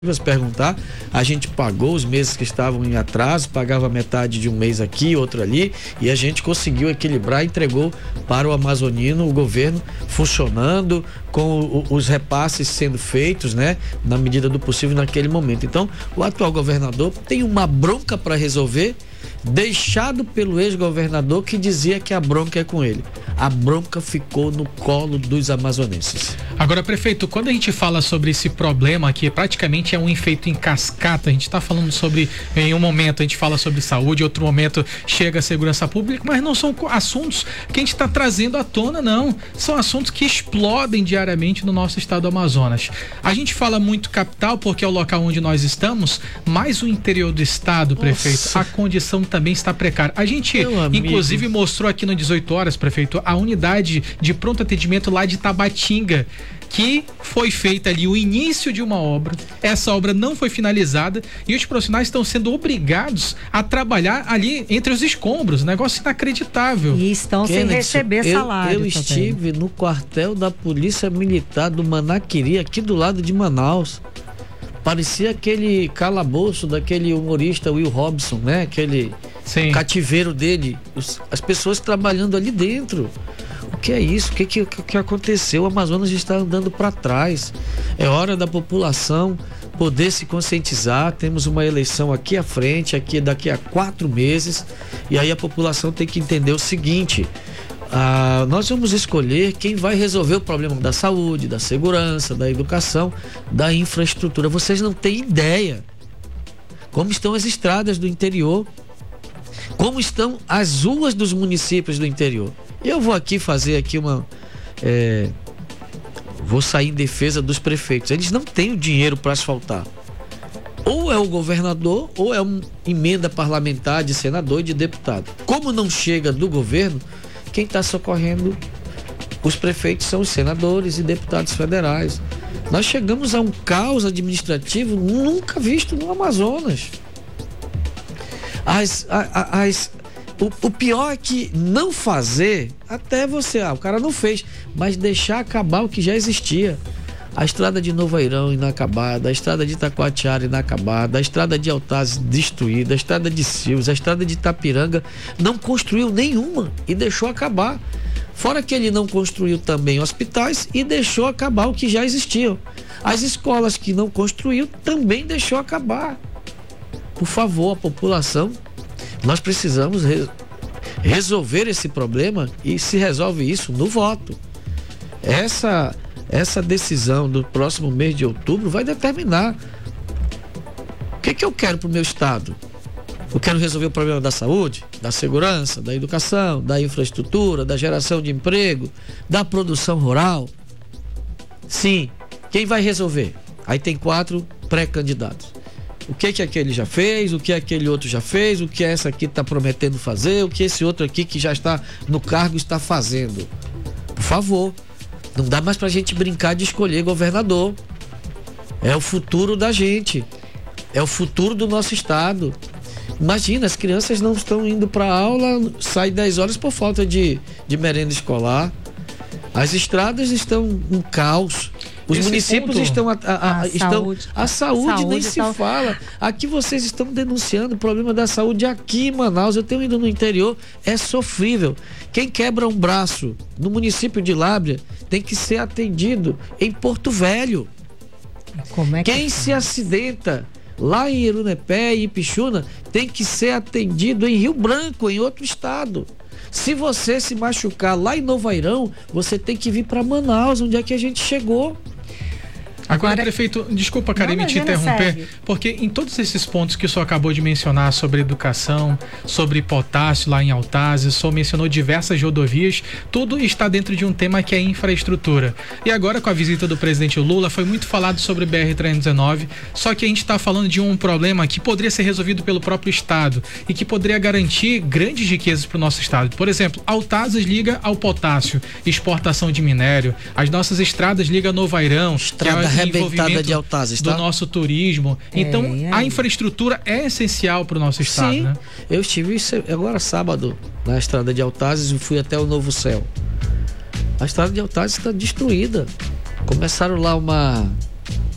perguntar, a gente pagou os meses que estavam em atraso, pagava metade de um mês aqui, outro ali, e a gente conseguiu equilibrar, entregou para o amazonino, o governo funcionando, com os repasses sendo feitos, né, na medida do possível naquele momento. Então, o atual governador tem uma bronca para resolver, deixado pelo ex-governador que dizia que a bronca é com ele. A bronca ficou no colo dos amazonenses. Agora, prefeito, quando a gente fala sobre esse problema que praticamente é um efeito em cascata, a gente está falando sobre, em um momento a gente fala sobre saúde, em outro momento chega a segurança pública, mas não são assuntos que a gente está trazendo à tona, não. São assuntos que explodem diariamente no nosso estado do Amazonas. A gente fala muito capital porque é o local onde nós estamos, mas o interior do estado, prefeito, a condição também está precária. A gente, inclusive, mostrou aqui no 18 horas, prefeito, a unidade de pronto atendimento lá de Tabatinga, que foi feita ali o início de uma obra. Essa obra não foi finalizada e os profissionais estão sendo obrigados a trabalhar ali entre os escombros. Negócio inacreditável. E estão sem receber salário. Eu estive no quartel da Polícia Militar do Manaquiri, aqui do lado de Manaus. Parecia aquele calabouço daquele humorista Will Robson, né? Aquele cativeiro dele. As pessoas trabalhando ali dentro. O que é isso? O que aconteceu? O Amazonas está andando para trás. É hora da população poder se conscientizar. Temos uma eleição aqui à frente, daqui a 4 meses. E aí a população tem que entender o seguinte: nós vamos escolher quem vai resolver o problema da saúde, da segurança, da educação, da infraestrutura. Vocês não têm ideia como estão as estradas do interior, como estão as ruas dos municípios do interior. Eu vou aqui fazer vou sair em defesa dos prefeitos. Eles não têm o dinheiro para asfaltar. Ou é o governador, ou é uma emenda parlamentar de senador e de deputado. Como não chega do governo, quem está socorrendo os prefeitos são os senadores e deputados federais. Nós chegamos a um caos administrativo nunca visto no Amazonas. O pior é que não fazer, até você, o cara não fez, mas deixar acabar o que já existia. A estrada de Novairão inacabada, a estrada de Itacoatiara inacabada, a estrada de Altazes destruída, a estrada de Silves, a estrada de Itapiranga, não construiu nenhuma e deixou acabar. Fora que ele não construiu também hospitais e deixou acabar o que já existiam. As escolas que não construiu também deixou acabar. Por favor, a população, nós precisamos resolver esse problema e se resolve isso no voto. Essa decisão do próximo mês de outubro vai determinar o que eu quero para o meu estado. Eu quero resolver o problema da saúde, da segurança, da educação, da infraestrutura, da geração de emprego, da produção rural. Sim, quem vai resolver? Aí tem 4 pré-candidatos. O que aquele já fez, o que aquele outro já fez, o que essa aqui está prometendo fazer, o que esse outro aqui que já está no cargo está fazendo. Por favor, não dá mais pra gente brincar de escolher governador. É o futuro da gente, é o futuro do nosso estado. Imagina, as crianças não estão indo para aula, saem 10 horas por falta de merenda escolar. As estradas estão um caos. Os municípios estão a saúde nem se fala. Aqui vocês estão denunciando o problema da saúde aqui em Manaus. Eu tenho ido no interior, é sofrível. Quem quebra um braço no município de Lábrea tem que ser atendido em Porto Velho. Quem se acidenta lá em Irunepé e Ipixuna tem que ser atendido em Rio Branco, em outro estado. Se você se machucar lá em Novairão, você tem que vir para Manaus, onde é que a gente chegou. Agora, prefeito, desculpa, Karine, te interromper, porque em todos esses pontos que o senhor acabou de mencionar sobre educação, sobre potássio lá em Altazes, o senhor mencionou diversas rodovias, tudo está dentro de um tema que é infraestrutura. E agora, com a visita do presidente Lula, foi muito falado sobre BR-319, só que a gente está falando de um problema que poderia ser resolvido pelo próprio estado e que poderia garantir grandes riquezas para o nosso estado. Por exemplo, Altazes liga ao potássio, exportação de minério, as nossas estradas ligam a Novairão, arrebentada de Altazes, tá? Do nosso turismo. Então, a infraestrutura é essencial para o nosso estado, Sim, né? Eu estive agora sábado na estrada de Altazes e fui até o Novo Céu. A estrada de Altazes está destruída. Começaram lá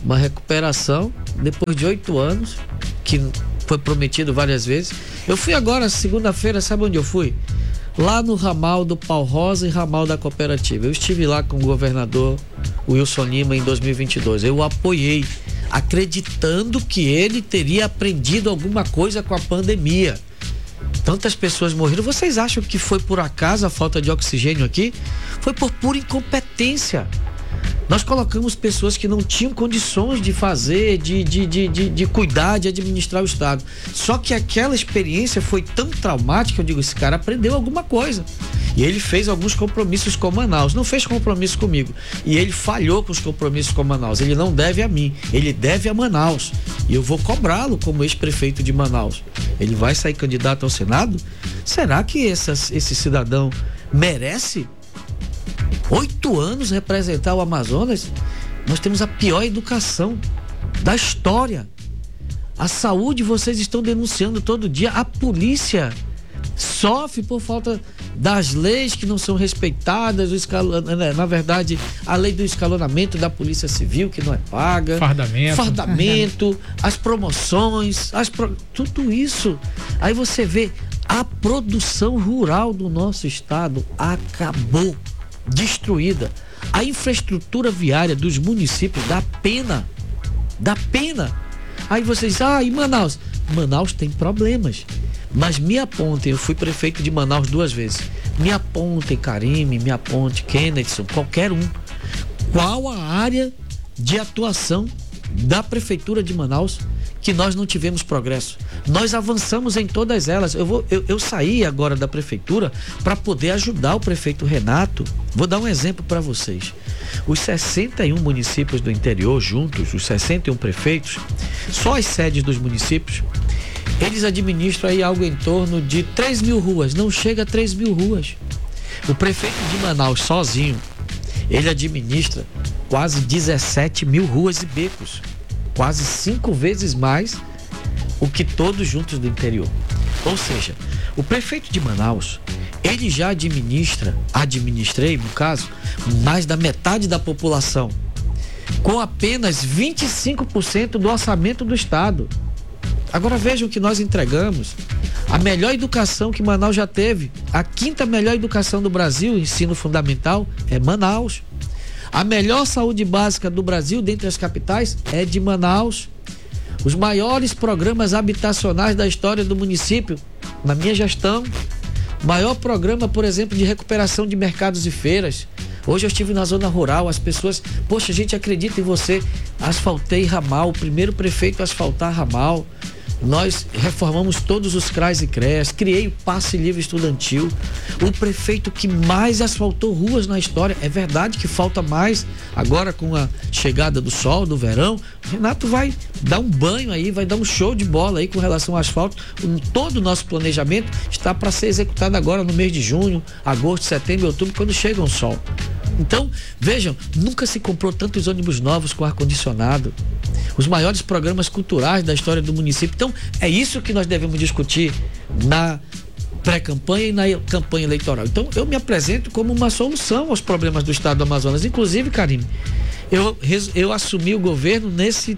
uma recuperação depois de 8 anos, que foi prometido várias vezes. Eu fui agora, segunda-feira, sabe onde eu fui? Lá no ramal do Pau Rosa e ramal da cooperativa. Eu estive lá com o governador Wilson Lima em 2022. Eu o apoiei, acreditando que ele teria aprendido alguma coisa com a pandemia. Tantas pessoas morreram. Vocês acham que foi por acaso a falta de oxigênio aqui? Foi por pura incompetência. Nós colocamos pessoas que não tinham condições de fazer, de cuidar, de administrar o Estado. Só que aquela experiência foi tão traumática, eu digo, esse cara aprendeu alguma coisa. E ele fez alguns compromissos com Manaus, não fez compromisso comigo. E ele falhou com os compromissos com Manaus. Ele não deve a mim, ele deve a Manaus. E eu vou cobrá-lo como ex-prefeito de Manaus. Ele vai sair candidato ao Senado? Será que esse cidadão merece 8 anos representar o Amazonas? Nós temos a pior educação da história. A saúde vocês estão denunciando todo dia. A polícia sofre por falta das leis que não são respeitadas, na verdade, a lei do escalonamento da Polícia Civil que não é paga, fardamento, as promoções, tudo isso. Aí você vê, a produção rural do nosso estado acabou, destruída. A infraestrutura viária dos municípios dá pena. Aí vocês, e Manaus? Manaus tem problemas, mas me apontem, eu fui prefeito de Manaus 2 vezes, me apontem, Karime, me aponte, Kennedson, qualquer um, qual a área de atuação da prefeitura de Manaus que nós não tivemos progresso. Nós avançamos em todas elas. Eu saí agora da prefeitura para poder ajudar o prefeito Renato. Vou dar um exemplo para vocês. Os 61 municípios do interior juntos, os 61 prefeitos, só as sedes dos municípios, eles administram aí algo em torno de 3 mil ruas, não chega a 3 mil ruas. O prefeito de Manaus sozinho, ele administra quase 17 mil ruas e becos, quase 5 vezes mais o que todos juntos do interior. Ou seja, o prefeito de Manaus, ele já administrei, no caso, mais da metade da população, com apenas 25% do orçamento do estado. Agora vejam que nós entregamos a melhor educação que Manaus já teve. A 5ª melhor educação do Brasil, ensino fundamental, é Manaus. A melhor saúde básica do Brasil, dentre as capitais, é de Manaus. Os maiores programas habitacionais da história do município, na minha gestão. Maior programa, por exemplo, de recuperação de mercados e feiras. Hoje eu estive na zona rural, as pessoas, poxa, a gente acredita em você. Asfaltei ramal, o primeiro prefeito a asfaltar ramal. Nós reformamos todos os CRAs e CREAs, criei o passe livre estudantil, o prefeito que mais asfaltou ruas na história. É verdade que falta mais agora com a chegada do sol, do verão. Renato vai dar um banho aí, vai dar um show de bola aí com relação ao asfalto. Todo o nosso planejamento está para ser executado agora no mês de junho, agosto, setembro e outubro, quando chega o sol. Então, vejam, nunca se comprou tantos ônibus novos com ar-condicionado. Os maiores programas culturais da história do município. Então, é isso que nós devemos discutir na pré-campanha e na campanha eleitoral. Então, eu me apresento como uma solução aos problemas do estado do Amazonas. Inclusive, Karime, eu assumi o governo nessa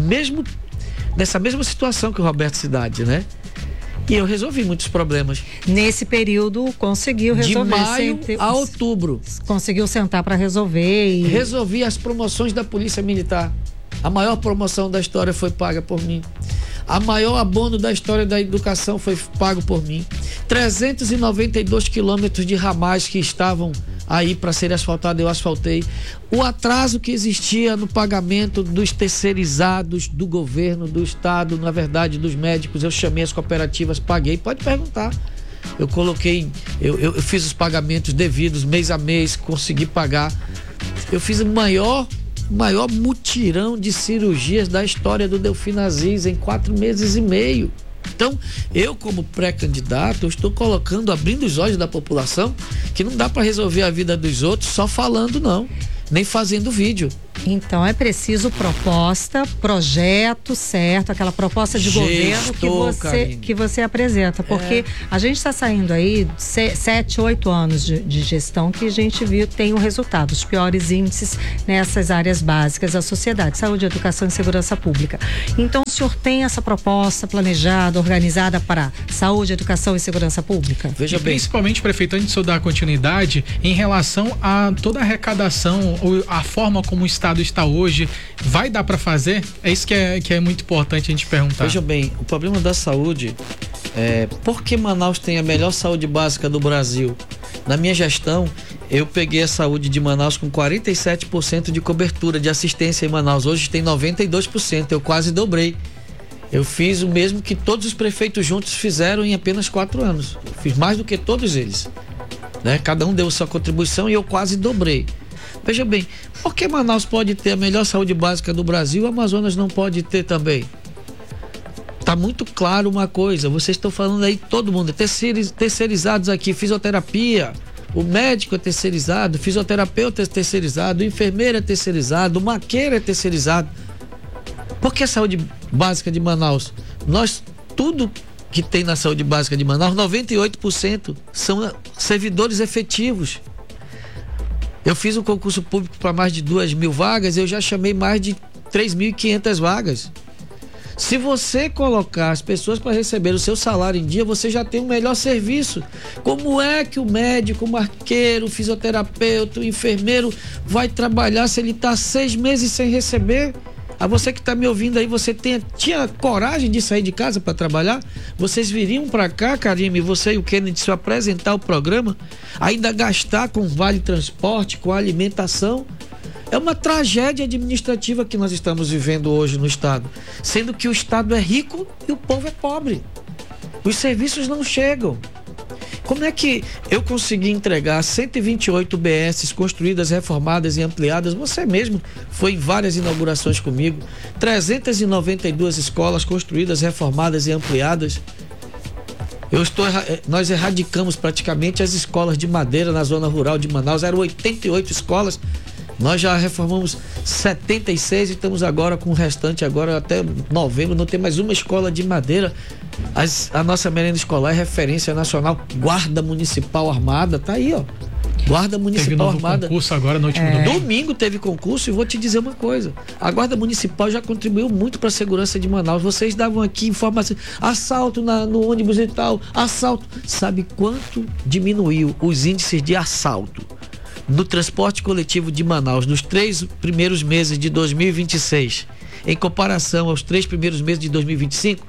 mesma situação que o Roberto Cidade, né? E eu resolvi muitos problemas. Nesse período conseguiu resolver. De maio a outubro. Conseguiu sentar para resolver. Resolvi as promoções da Polícia Militar. A maior promoção da história foi paga por mim. A maior abono da história da educação foi pago por mim. 392 quilômetros de ramais que estavam aí para serem asfaltados, eu asfaltei. O atraso que existia no pagamento dos terceirizados do governo, do estado, na verdade dos médicos, eu chamei as cooperativas, paguei, pode perguntar. Eu coloquei, eu fiz os pagamentos devidos mês a mês, consegui pagar. Eu fiz o maior mutirão de cirurgias da história do Delfim Aziz em 4 meses e meio. Então, eu como pré-candidato, eu estou abrindo os olhos da população que não dá para resolver a vida dos outros só falando, não, nem fazendo vídeo. Então é preciso proposta, projeto certo, aquela proposta de governo que você apresenta, porque a gente está saindo aí 7, 8 anos de gestão que a gente viu tem um resultado, os piores índices nessas áreas básicas da sociedade, saúde, educação e segurança pública. Então o senhor tem essa proposta planejada, organizada para saúde, educação e segurança pública? Veja bem. Principalmente, prefeito, antes de eu dar continuidade, em relação a toda a arrecadação, ou a forma como o Estado está hoje, vai dar para fazer? É isso que é muito importante a gente perguntar. Veja bem, o problema da saúde é por que Manaus tem a melhor saúde básica do Brasil? Na minha gestão, eu peguei a saúde de Manaus com 47% de cobertura de assistência em Manaus. Hoje tem 92%, eu quase dobrei. Eu fiz o mesmo que todos os prefeitos juntos fizeram em apenas 4 anos. Eu fiz mais do que todos eles, né? Cada um deu sua contribuição e eu quase dobrei. Veja bem, por que Manaus pode ter a melhor saúde básica do Brasil e o Amazonas não pode ter também? Tá muito claro uma coisa, vocês estão falando aí, todo mundo, terceirizados aqui, fisioterapia, o médico é terceirizado, o fisioterapeuta é terceirizado, o enfermeiro é terceirizado, o maqueiro é terceirizado. Por que a saúde básica de Manaus? Tudo que tem na saúde básica de Manaus, 98% são servidores efetivos. Eu fiz um concurso público para mais de 2.000 vagas, eu já chamei mais de 3.500 vagas. Se você colocar as pessoas para receber o seu salário em dia, você já tem um melhor serviço. Como é que o médico, o marqueiro, o fisioterapeuta, o enfermeiro vai trabalhar se ele está 6 meses sem receber? A você que está me ouvindo aí, você tinha coragem de sair de casa para trabalhar? Vocês viriam para cá, Karime, você e o Kennedy, se apresentar o programa, ainda gastar com vale transporte, com alimentação? É uma tragédia administrativa que nós estamos vivendo hoje no Estado, sendo que o Estado é rico e o povo é pobre. Os serviços não chegam. Como é que eu consegui entregar 128 UBSs construídas, reformadas e ampliadas? Você mesmo foi em várias inaugurações comigo. 392 escolas construídas, reformadas e ampliadas. Nós erradicamos praticamente as escolas de madeira na zona rural de Manaus. Eram 88 escolas. Nós já reformamos 76 e estamos agora com o restante, agora até novembro, não tem mais uma escola de madeira. A nossa merenda escolar é referência nacional. Guarda Municipal Armada, tá aí, ó. Guarda Municipal Armada. Teve concurso agora no último domingo teve concurso, e vou te dizer uma coisa: a Guarda Municipal já contribuiu muito para a segurança de Manaus. Vocês davam aqui informação, assalto no ônibus e tal, assalto. Sabe quanto diminuiu os índices de assalto no transporte coletivo de Manaus nos 3 primeiros meses de 2026, em comparação aos 3 primeiros meses de 2025?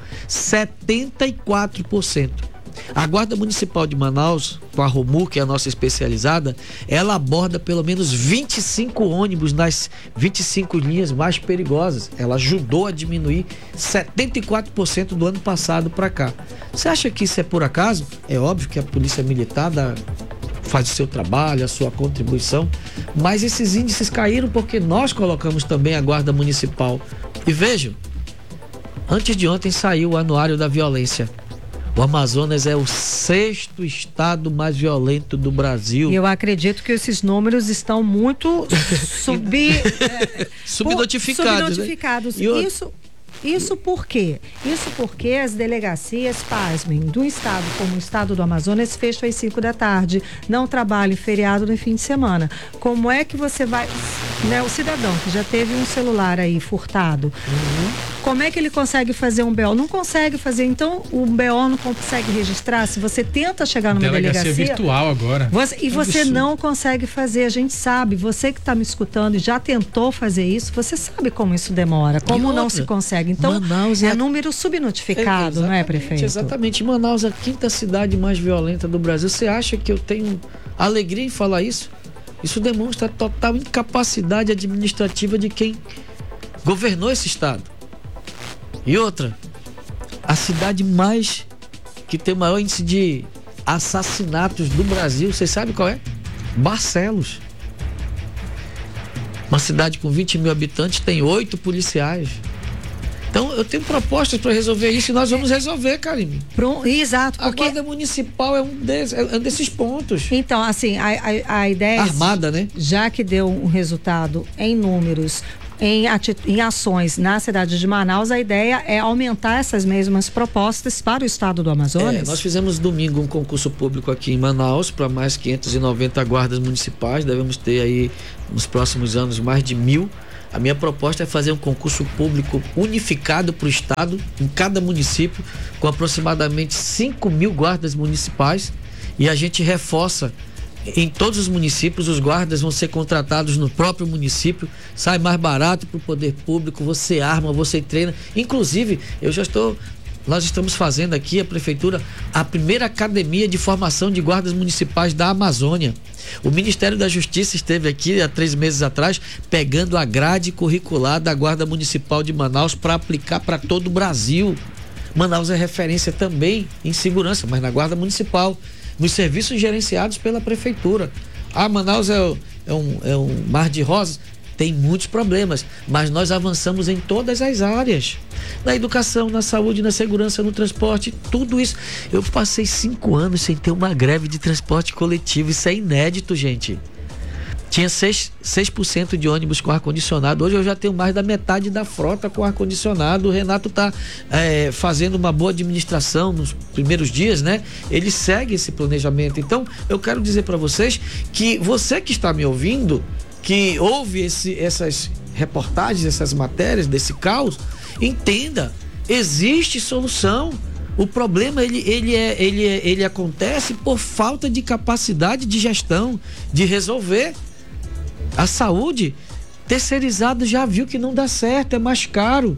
74%. A Guarda Municipal de Manaus, com a Romu, que é a nossa especializada, ela aborda pelo menos 25 ônibus nas 25 linhas mais perigosas. Ela ajudou a diminuir 74% do ano passado para cá. Você acha que isso é por acaso? É óbvio que a Polícia Militar faz o seu trabalho, a sua contribuição, mas esses índices caíram porque nós colocamos também a Guarda Municipal. E vejam, antes de ontem saiu o Anuário da Violência. O Amazonas é o 6º estado mais violento do Brasil. Eu acredito que esses números estão muito subnotificados. Né? Isso por quê? Isso porque as delegacias, pasmem, do estado como o estado do Amazonas fecham às 5 da tarde, não trabalham em feriado no fim de semana. Como é que você vai, né, o cidadão que já teve um celular aí furtado, como é que ele consegue fazer um BO? Não consegue fazer, então o BO não consegue registrar. Se você tenta chegar numa delegacia virtual agora. Você não consegue fazer, a gente sabe, você que está me escutando e já tentou fazer isso, você sabe como isso demora, como não se consegue. Então, Manaus é número subnotificado, não é, prefeito? Exatamente. Manaus é a 5ª cidade mais violenta do Brasil. Você acha que eu tenho alegria em falar isso? Isso demonstra a total incapacidade administrativa de quem governou esse estado. E outra, a cidade que tem o maior índice de assassinatos do Brasil, você sabe qual é? Barcelos. Uma cidade com 20 mil habitantes tem 8 policiais. Então, eu tenho propostas para resolver isso e nós vamos resolver, Karime. Exato. Porque a Guarda Municipal é um desses pontos. Então, assim, a ideia... Armada, né? Já que deu um resultado em números, em ações na cidade de Manaus, a ideia é aumentar essas mesmas propostas para o estado do Amazonas? Nós fizemos domingo um concurso público aqui em Manaus para mais 590 guardas municipais. Devemos ter aí nos próximos anos mais de 1.000. A minha proposta é fazer um concurso público unificado para o estado, em cada município, com aproximadamente 5.000 guardas municipais, e a gente reforça em todos os municípios. Os guardas vão ser contratados no próprio município, sai mais barato para o poder público, você arma, você treina. Inclusive, nós estamos fazendo aqui, a prefeitura, a primeira academia de formação de guardas municipais da Amazônia. O Ministério da Justiça esteve aqui há 3 meses atrás, pegando a grade curricular da Guarda Municipal de Manaus para aplicar para todo o Brasil. Manaus é referência também em segurança, mas na Guarda Municipal, nos serviços gerenciados pela prefeitura. Manaus é um mar de rosas? Tem muitos problemas, mas nós avançamos em todas as áreas. Na educação, na saúde, na segurança, no transporte, tudo isso. Eu passei 5 anos sem ter uma greve de transporte coletivo. Isso é inédito, gente. Tinha 6% de ônibus com ar-condicionado. Hoje eu já tenho mais da metade da frota com ar-condicionado. O Renato está fazendo uma boa administração nos primeiros dias, né? Ele segue esse planejamento. Então, eu quero dizer para vocês que você que está me ouvindo, que ouve essas reportagens, essas matérias desse caos, entenda, existe solução. O problema ele acontece por falta de capacidade de gestão, de resolver. A saúde terceirizada já viu que não dá certo, é mais caro.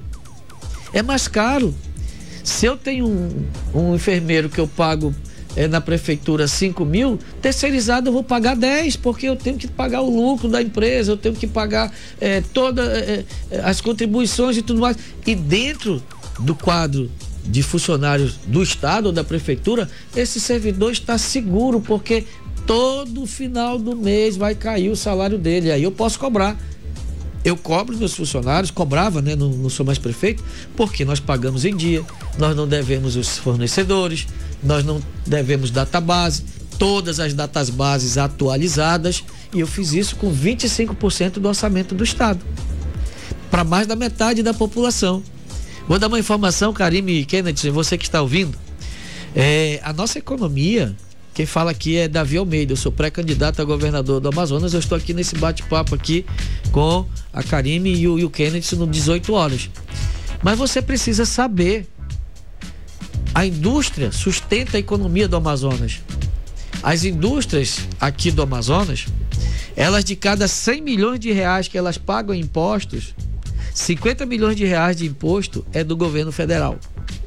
Se eu tenho um enfermeiro que eu pago na prefeitura 5.000, terceirizado eu vou pagar 10, porque eu tenho que pagar o lucro da empresa, eu tenho que pagar todas as contribuições e tudo mais. E dentro do quadro de funcionários do estado ou da prefeitura, esse servidor está seguro, porque todo final do mês vai cair o salário dele, aí eu posso cobrar. Eu cobro meus funcionários, cobrava, né? Não sou mais prefeito, porque nós pagamos em dia, nós não devemos os fornecedores, nós não devemos database, todas as databases atualizadas, e eu fiz isso com 25% do orçamento do estado, para mais da metade da população. Vou dar uma informação, Karime e Kennedy, você que está ouvindo. A nossa economia, quem fala aqui é Davi Almeida, eu sou pré-candidato a governador do Amazonas. Eu estou aqui nesse bate-papo aqui com a Karime e o Kennedy no 18 horas. Mas você precisa saber, a indústria sustenta a economia do Amazonas. As indústrias aqui do Amazonas, elas, de cada 100 milhões de reais que elas pagam em impostos, 50 milhões de reais de imposto é do governo federal.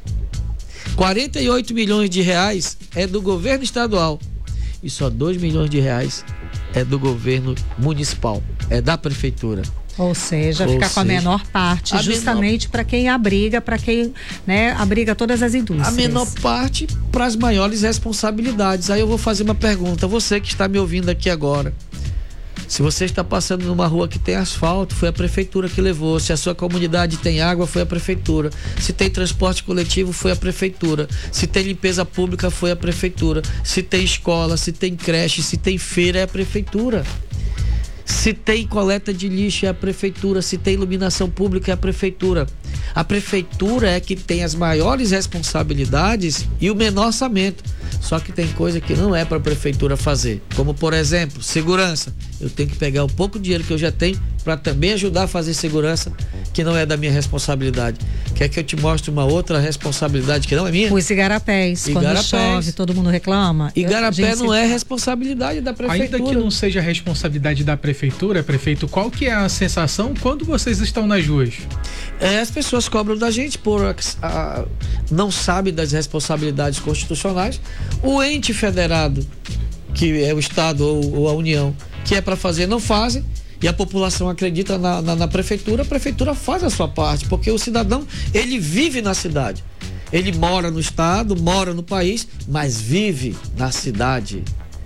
48 milhões de reais é do governo estadual e só 2 milhões de reais é do governo municipal, é da prefeitura. Ou seja, ficar com a menor parte, justamente para quem abriga, abriga todas as indústrias. A menor parte para as maiores responsabilidades. Aí eu vou fazer uma pergunta, você que está me ouvindo aqui agora. Se você está passando numa rua que tem asfalto, foi a prefeitura que levou. Se a sua comunidade tem água, foi a prefeitura. Se tem transporte coletivo, foi a prefeitura. Se tem limpeza pública, foi a prefeitura. Se tem escola, se tem creche, se tem feira, é a prefeitura. Se tem coleta de lixo, é a prefeitura. Se tem iluminação pública, é a prefeitura. A prefeitura é que tem as maiores responsabilidades e o menor orçamento. Só que tem coisa que não é para a prefeitura fazer, como por exemplo, segurança. Eu tenho que pegar o pouco dinheiro que eu já tenho para também ajudar a fazer segurança, que não é da minha responsabilidade. Quer que eu te mostre uma outra responsabilidade que não é minha? Os igarapés, quando chove, todo mundo reclama. Igarapé não é responsabilidade da prefeitura. Ainda que não seja responsabilidade da prefeitura, prefeito, qual que é a sensação quando vocês estão nas ruas? As pessoas cobram da gente não sabem das responsabilidades constitucionais. O ente federado, que é o Estado ou a União, que é para fazer, não fazem, e a população acredita na prefeitura. A prefeitura faz a sua parte, porque o cidadão, ele vive na cidade, ele mora no estado, mora no país, mas vive na cidade.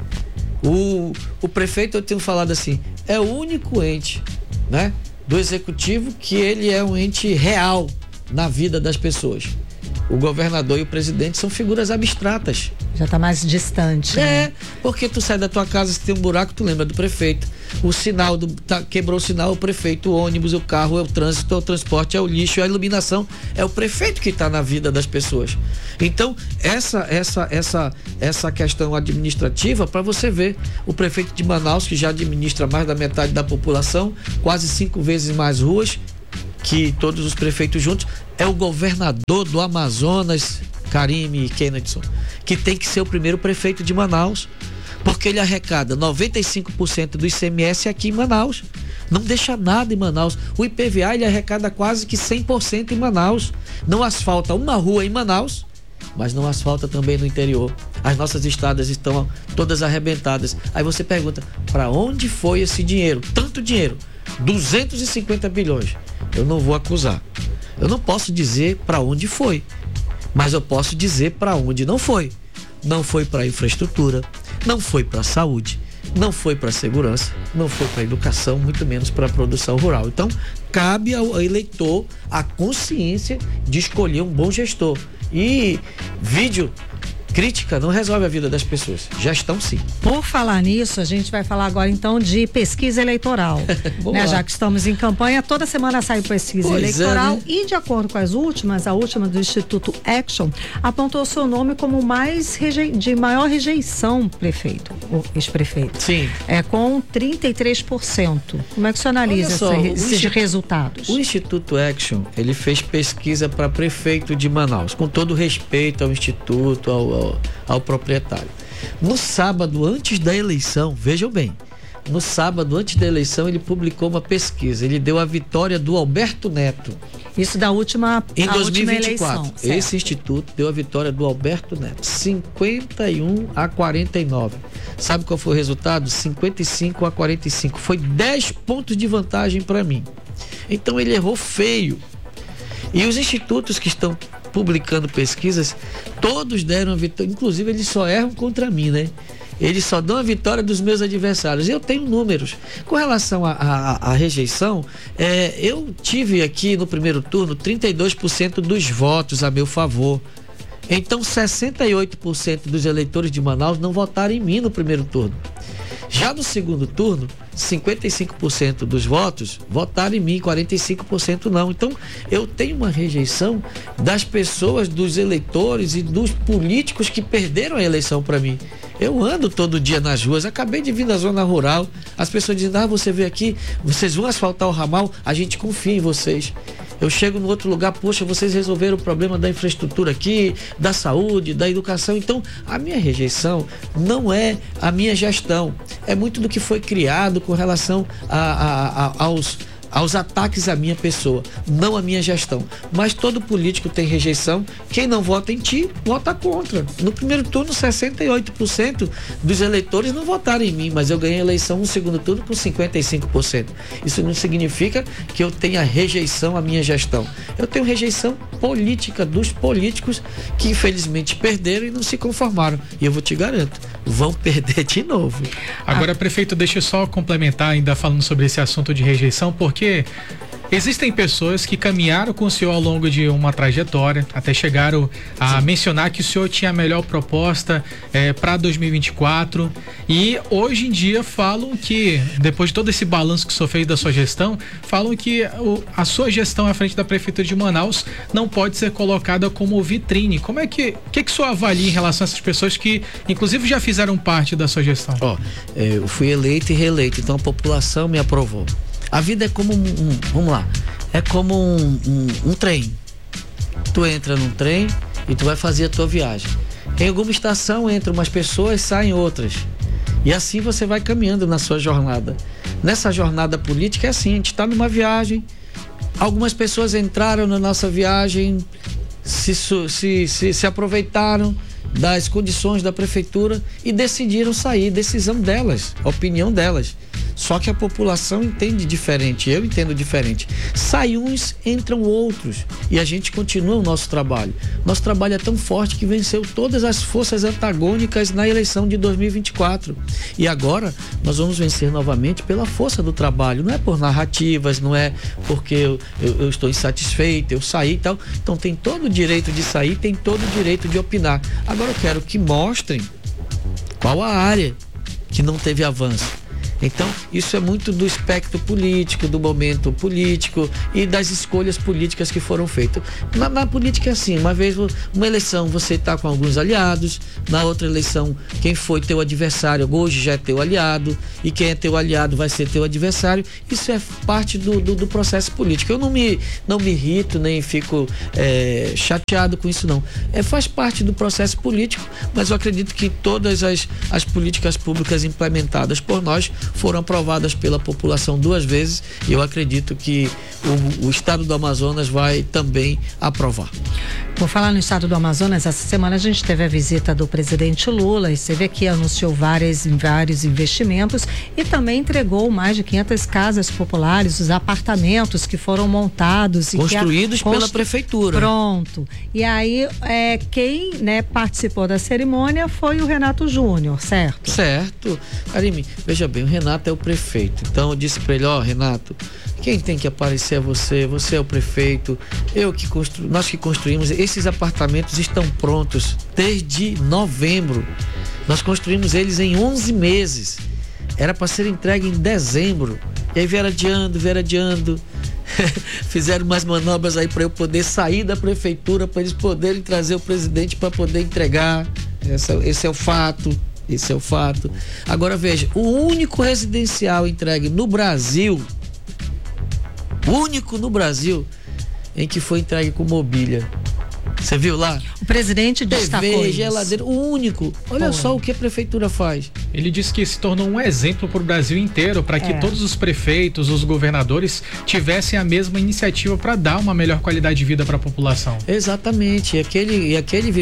O prefeito, eu tenho falado assim, é o único ente, né, do executivo que ele é um ente real, na vida das pessoas. O governador e o presidente são figuras abstratas. Já está mais distante. É, porque tu sai da tua casa, se tem um buraco, tu lembra do prefeito. O sinal, quebrou o sinal, o prefeito, o ônibus, o carro, é o trânsito, é o transporte, é o lixo, é a iluminação, é o prefeito que está na vida das pessoas. Então, essa questão administrativa, para você ver, o prefeito de Manaus, que já administra mais da metade da população, quase 5 vezes mais ruas que todos os prefeitos juntos, é o governador do Amazonas, Karime Kennedson, que tem que ser o primeiro prefeito de Manaus, porque ele arrecada 95% do ICMS aqui em Manaus, não deixa nada em Manaus. O IPVA ele arrecada quase que 100% em Manaus, não asfalta uma rua em Manaus, mas não asfalta também no interior. As nossas estradas estão todas arrebentadas. Aí você pergunta, para onde foi esse dinheiro? Tanto dinheiro, 250 bilhões. Eu não vou acusar. Eu não posso dizer para onde foi, mas eu posso dizer para onde não foi. Não foi para a infraestrutura, não foi para a saúde, não foi para a segurança, não foi para a educação, muito menos para a produção rural. Então, cabe ao eleitor a consciência de escolher um bom gestor. E crítica não resolve a vida das pessoas. Gestão, sim. Por falar nisso, a gente vai falar agora então de pesquisa eleitoral. Né? Já que estamos em campanha, toda semana sai pesquisa eleitoral, né? E de acordo com as últimas, a última do Instituto Action apontou seu nome como de maior rejeição, prefeito, ou ex-prefeito. Sim. Com 33%. Como é que você analisa esses resultados? O Instituto Action, ele fez pesquisa para prefeito de Manaus, com todo respeito ao Instituto, ao proprietário. No sábado, antes da eleição, vejam bem, no sábado, antes da eleição, ele publicou uma pesquisa. Ele deu a vitória do Alberto Neto. Isso da última em 2024. Eleição, esse instituto deu a vitória do Alberto Neto, 51-49. Sabe qual foi o resultado? 55-45. Foi 10 pontos de vantagem para mim. Então ele errou feio. E os institutos que estão publicando pesquisas, todos deram a vitória, inclusive eles só erram contra mim, né? Eles só dão a vitória dos meus adversários. Eu tenho números. Com relação à rejeição, eu tive aqui no primeiro turno 32% dos votos a meu favor. Então 68% dos eleitores de Manaus não votaram em mim no primeiro turno. Já no segundo turno, 55% dos votos votaram em mim, 45% não. Então, eu tenho uma rejeição das pessoas, dos eleitores e dos políticos que perderam a eleição para mim. Eu ando todo dia nas ruas, acabei de vir da zona rural, as pessoas dizem, você veio aqui, vocês vão asfaltar o ramal, a gente confia em vocês. Eu chego no outro lugar, poxa, vocês resolveram o problema da infraestrutura aqui, da saúde, da educação. Então, a minha rejeição não é a minha gestão, é muito do que foi criado com relação aos ataques à minha pessoa, não à minha gestão. Mas todo político tem rejeição. Quem não vota em ti, vota contra. No primeiro turno, 68% dos eleitores não votaram em mim, mas eu ganhei a eleição no segundo turno com 55%. Isso não significa que eu tenha rejeição à minha gestão. Eu tenho rejeição política dos políticos que infelizmente perderam e não se conformaram. E eu vou te garanto, vão perder de novo. Agora, prefeito, deixa eu só complementar ainda falando sobre esse assunto de rejeição, porque existem pessoas que caminharam com o senhor ao longo de uma trajetória, até chegaram a mencionar que o senhor tinha a melhor proposta para 2024, e hoje em dia falam que, depois de todo esse balanço que o senhor fez da sua gestão, falam que a sua gestão à frente da Prefeitura de Manaus não pode ser colocada como vitrine. Como é que o senhor avalia em relação a essas pessoas que, inclusive, já fizeram parte da sua gestão? Eu fui eleito e reeleito, então a população me aprovou. A vida é como vamos lá, é como um trem. Tu entra num trem e tu vai fazer a tua viagem. Em alguma estação entram umas pessoas, saem outras. E assim você vai caminhando na sua jornada. Nessa jornada política é assim, a gente está numa viagem, algumas pessoas entraram na nossa viagem, se aproveitaram das condições da prefeitura e decidiram sair, decisão delas, opinião delas. Só que a população entende diferente, eu entendo diferente. Sai uns, entram outros, e a gente continua o nosso trabalho. Nosso trabalho é tão forte que venceu todas as forças antagônicas na eleição de 2024. E agora nós vamos vencer novamente pela força do trabalho. Não é por narrativas, não é porque eu estou insatisfeito, eu saí e tal. Então tem todo o direito de sair, tem todo o direito de opinar. Agora eu quero que mostrem qual a área que não teve avanço. Então, isso é muito do espectro político, do momento político e das escolhas políticas que foram feitas. Na política é assim, uma eleição você está com alguns aliados, na outra eleição quem foi teu adversário hoje já é teu aliado, e quem é teu aliado vai ser teu adversário. Isso é parte do processo político. Eu não me irrito, nem fico chateado com isso não. Faz parte do processo político, mas eu acredito que todas as políticas públicas implementadas por nós foram aprovadas pela população 2 vezes, e eu acredito que o estado do Amazonas vai também aprovar. Por falar no estado do Amazonas, essa semana a gente teve a visita do presidente Lula, e você vê que anunciou vários investimentos e também entregou mais de 500 casas populares, os apartamentos que foram montados construídos pela prefeitura. Pronto. E aí quem participou da cerimônia foi o Renato Júnior, certo? Certo. Arime, veja bem, o Renato é o prefeito. Então eu disse para ele, Renato, quem tem que aparecer é você é o prefeito, nós que construímos. Esses apartamentos estão prontos desde novembro. Nós construímos eles em 11 meses. Era para ser entregue em dezembro. E aí vieram adiando. Fizeram mais manobras aí para eu poder sair da prefeitura, para eles poderem trazer o presidente para poder entregar. Esse é o fato. Agora veja, o único residencial entregue no Brasil, em que foi entregue com mobília. Você viu lá? O presidente destacou TV, isso. geladeira, o único. Olha só o que a prefeitura faz. Ele disse que se tornou um exemplo para o Brasil inteiro, para que todos os prefeitos, os governadores tivessem a mesma iniciativa para dar uma melhor qualidade de vida para a população. Exatamente. Aquele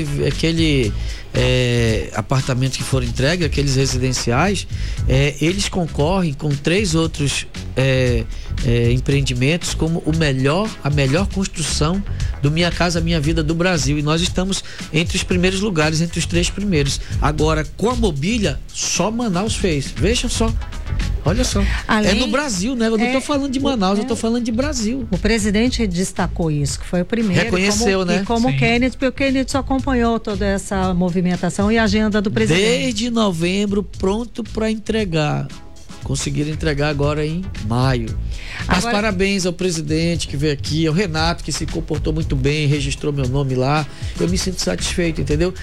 apartamento que foram entregues, aqueles residenciais, eles concorrem com 3 outros empreendimentos como a melhor construção do Minha Casa Minha Vida do Brasil, e nós estamos entre os primeiros lugares, entre os 3 primeiros. Agora, com a mobília, só Manaus fez. Veja só. Olha só. É no Brasil, né? Eu não estou falando de Manaus, eu estou falando de Brasil. O presidente destacou isso, que foi o primeiro. Reconheceu, né? E como o Kennedy, porque o Kennedy só acompanhou toda essa movimentação e a agenda do presidente. Desde novembro, pronto para entregar. Conseguiram entregar agora em maio. Mas parabéns ao presidente que veio aqui, ao Renato, que se comportou muito bem, registrou meu nome lá. Eu me sinto satisfeito, entendeu?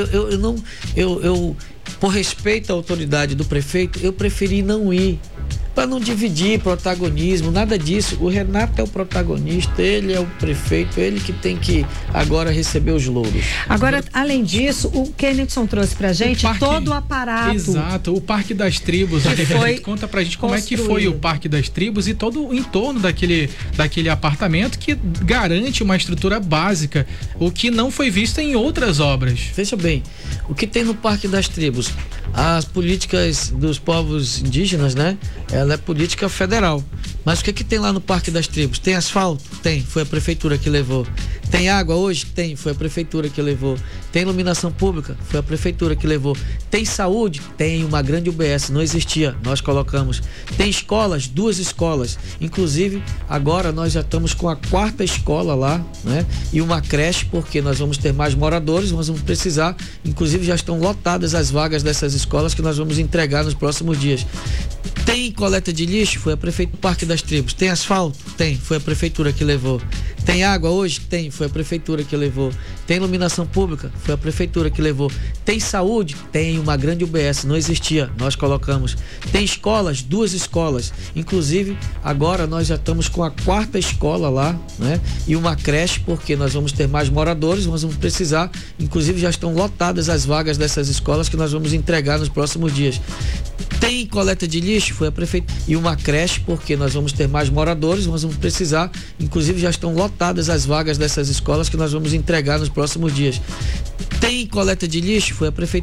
Eu por respeito à autoridade do prefeito, eu preferi não ir, para não dividir protagonismo, nada disso. O Renato é o protagonista, ele é o prefeito, ele que tem que agora receber os louros. Agora, além disso, o Kennedson trouxe pra gente todo o aparato. Exato, o Parque das Tribos. Conta pra gente como é que foi o Parque das Tribos e todo o entorno daquele apartamento que garante uma estrutura básica, o que não foi visto em outras obras. Veja bem, o que tem no Parque das Tribos? As políticas dos povos indígenas, né? Ela é política federal. Mas o que tem lá no Parque das Tribos? Tem asfalto? Tem, foi a prefeitura que levou. Tem água hoje? Tem, foi a prefeitura que levou. Tem iluminação pública? Foi a prefeitura que levou. Tem saúde? Tem, uma grande UBS, não existia, nós colocamos. Tem escolas? 2 escolas. Inclusive, agora nós já estamos com a 4ª escola lá, né? E uma creche, porque nós vamos ter mais moradores, nós vamos precisar, inclusive já estão lotadas as vagas dessas escolas que nós vamos entregar nos próximos dias. Tem coleta de lixo? Foi a prefeitura do Parque das Tribos. Tem asfalto? Tem, foi a prefeitura que levou. Tem água hoje? Tem, foi a prefeitura que levou. Tem iluminação pública? Foi a prefeitura que levou. Tem saúde? Tem, uma grande UBS, não existia, nós colocamos. Tem escolas? 2 escolas. Inclusive, agora nós já estamos com a 4ª escola lá, né? E uma creche, porque nós vamos ter mais moradores, nós vamos precisar, inclusive já estão lotadas as vagas dessas escolas que nós vamos entregar nos próximos dias. Tem coleta de lixo? Foi a prefeitura. E uma creche, porque nós vamos ter mais moradores, nós vamos precisar, inclusive já estão lotadas as vagas dessas escolas que nós vamos entregar nos próximos dias. Tem coleta de lixo? Foi a prefeitura.